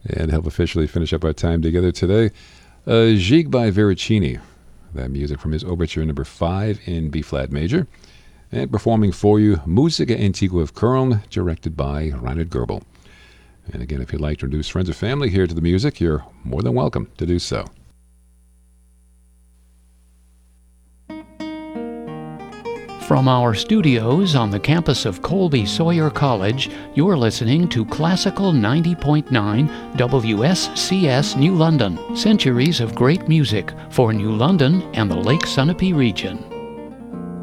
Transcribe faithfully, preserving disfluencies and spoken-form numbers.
And help officially finish up our time together today, uh, Gigue by Veracini. That music from his Overture number five in B-flat major. And performing for you, Musica Antigua of Köln, directed by Reinhard Goebel. And again, if you'd like to introduce friends or family here to the music, you're more than welcome to do so. From our studios on the campus of Colby Sawyer College, you're listening to Classical ninety point nine W S C S New London, centuries of great music for New London and the Lake Sunapee region.